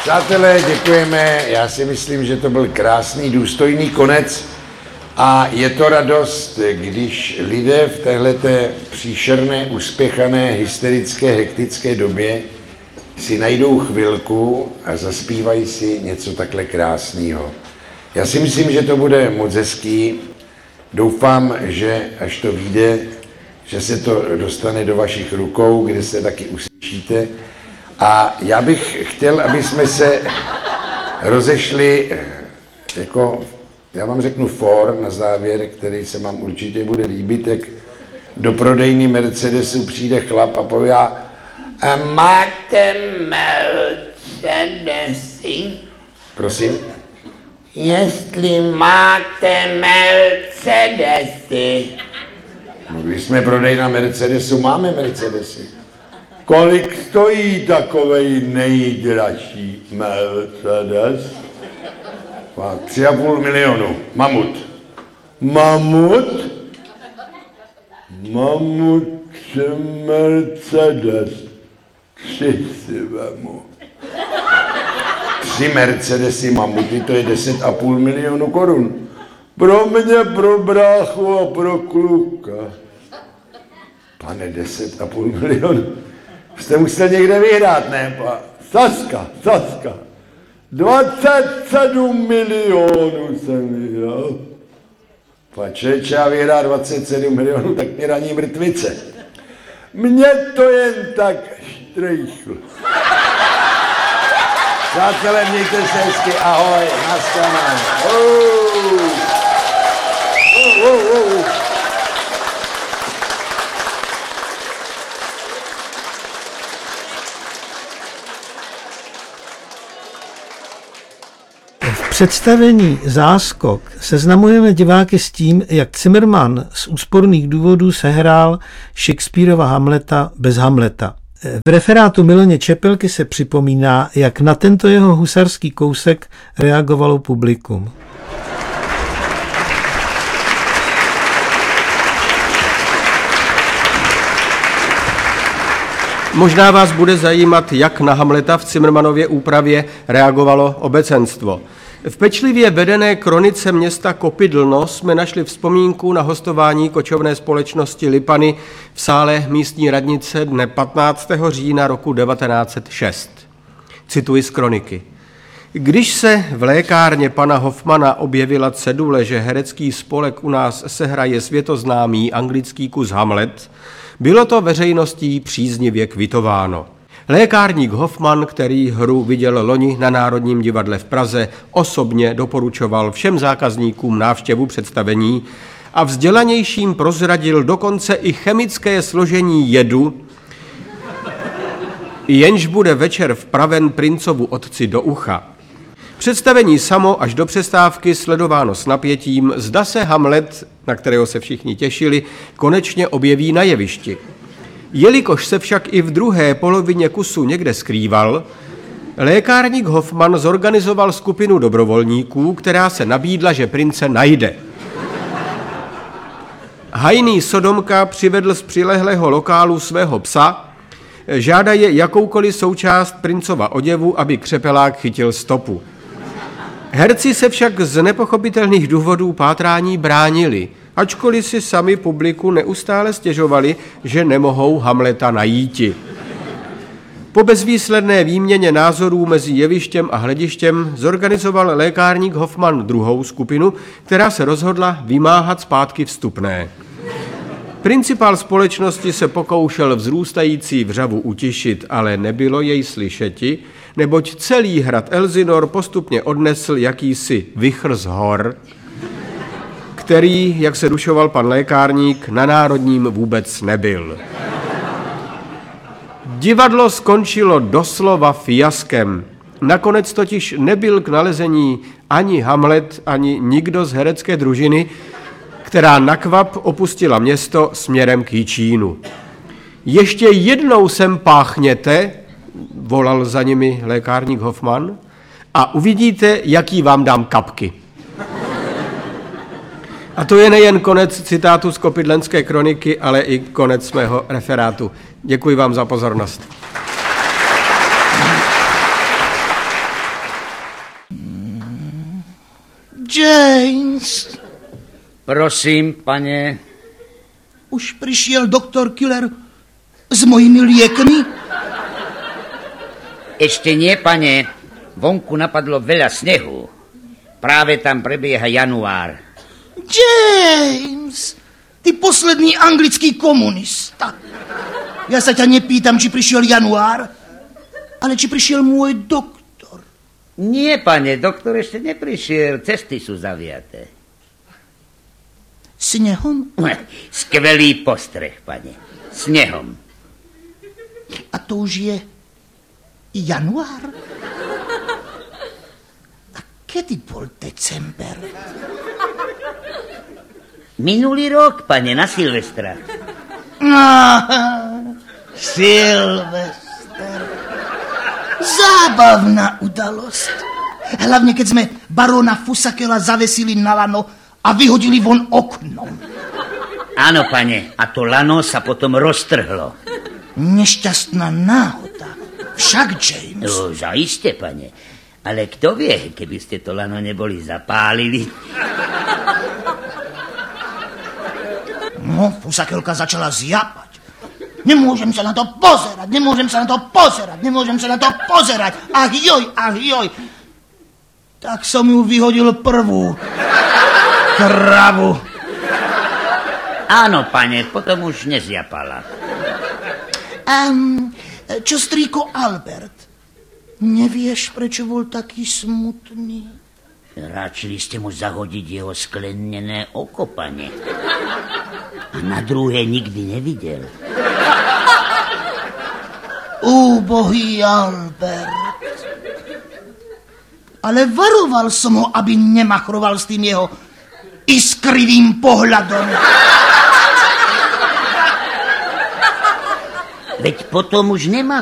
Přátelé, děkujeme. Já si myslím, že to byl krásný, důstojný konec a je to radost, když lidé v téhleté příšerné, uspěchané, hysterické, hektické době si najdou chvilku a zaspívají si něco takhle krásného. Já si myslím, že to bude moc hezký. Doufám, že až to vyjde, že se to dostane do vašich rukou, kde se taky uslyšíte. A já bych chtěl, aby jsme se rozešli, jako, já vám řeknu for na závěr, který se vám určitě bude líbit, jak do prodejny Mercedesu přijde chlap a povídá: a máte Mercedesy? Prosím? Jestli máte Mercedesy. No, když jsme prodejna Mercedesu, máme Mercedesy. Kolik stojí takovej nejdražší Mercedes? 3,5 milionu. Mamut. Mamut? Mamut či Mercedes? 3 si vemu. 3 Mercedesy mamuty, to je 10,5 milionu korun. Pro mě, pro bráchu a pro kluka. Pane, 10,5 milionu. Jste musel někde vyhrát, ne? Saska. 27 milionů jsem vyhrál. Pačeč, já vyhrál 27 milionů, tak mě raní mrtvice. Mě to jen tak štrejchl. Přátelé, mějte se hezky, ahoj, nashledanou. V představení Záskok seznamujeme diváky s tím, jak Zimmermann z úsporných důvodů sehrál Shakespearova Hamleta bez Hamleta. V referátu Miloně Čepelky se připomíná, jak na tento jeho husarský kousek reagovalo publikum. Možná vás bude zajímat, jak na Hamleta v Zimmermannově úpravě reagovalo obecenstvo. V pečlivě vedené kronice města Kopidlno jsme našli vzpomínku na hostování kočovné společnosti Lipany v sále místní radnice dne 15. října roku 1906. Cituji z kroniky. Když se v lékárně pana Hoffmana objevila cedule, že herecký spolek u nás sehraje světoznámý anglický kus Hamlet, bylo to veřejností příznivě kvitováno. Lékárník Hoffman, který hru viděl loni na Národním divadle v Praze, osobně doporučoval všem zákazníkům návštěvu představení a vzdělanějším prozradil dokonce i chemické složení jedu, jenž bude večer vpraven princovu otci do ucha. Představení samo až do přestávky sledováno s napětím, zda se Hamlet, na kterého se všichni těšili, konečně objeví na jevišti. Jelikož se však i v druhé polovině kusu někde skrýval, lékárník Hoffman zorganizoval skupinu dobrovolníků, která se nabídla, že prince najde. Hajný Sodomka přivedl z přilehlého lokálu svého psa, žádaje jakoukoliv součást princova oděvu, aby křepelák chytil stopu. Herci se však z nepochopitelných důvodů pátrání bránili, ačkoliv si sami publiku neustále stěžovali, že nemohou Hamleta najíti. Po bezvýsledné výměně názorů mezi jevištěm a hledištěm zorganizoval lékárník Hoffman druhou skupinu, která se rozhodla vymáhat zpátky vstupné. Principál společnosti se pokoušel vzrůstající vřavu utišit, ale nebylo jej slyšeti, neboť celý hrad Elsinor postupně odnesl jakýsi vichr z hor, který, jak se dušoval pan lékárník, na Národním vůbec nebyl. Divadlo skončilo doslova fiaskem. Nakonec totiž nebyl k nalezení ani Hamlet, ani nikdo z herecké družiny, která nakvap opustila město směrem k Jičínu. Ještě jednou sem páchněte, volal za nimi lékárník Hoffman, a uvidíte, jaký vám dám kapky. A to je nejen konec citátu z Kopidlenské kroniky, ale i konec mého referátu. Děkuji vám za pozornost. James, Prosím, pane. už prišiel doktor Killer s mojimi liekmi? Ešte nie, pane. Vonku napadlo veľa snehu. Práve tam prebieha január. James, ty posledný anglický komunista. Ja sa ťa nepýtam, či prišiel január, ale či prišiel môj doktor. Nie, pane, doktor ešte neprišiel. Cesty sú zaviaté. Snehom? Skvelý postreh, pane. Snehom. A to už je január? A kedy bol december? Minulý rok, pane, na Silvestra. Silvester. Zábavná udalosť. Hlavne, keď sme baróna Fusakela zavesili na lano a vyhodili von oknom. Áno, pane, a to lano sa potom roztrhlo. Nešťastná náhoda. Však, James. No, zaiste, pane. Ale kto vie, keby ste to lano neboli zapálili? No, Fusakelka začala zjapať. Nemôžem sa na to pozerať, nemôžem sa na to pozerať, nemôžem sa na to pozerať. Ach joj. Tak som ju vyhodil prvú. Kravu. Áno, pane, potom už nezjapala. Čo strýko Albert? Nevieš, prečo bol taký smutný? Radšili ste mu zahodiť jeho sklenené oko, pane. A na druhé nikdy nevidel. Úbohý Albert. Ale varoval som ho, aby nemachroval s tým jeho iskrivým pohľadom. Veď potom už nemá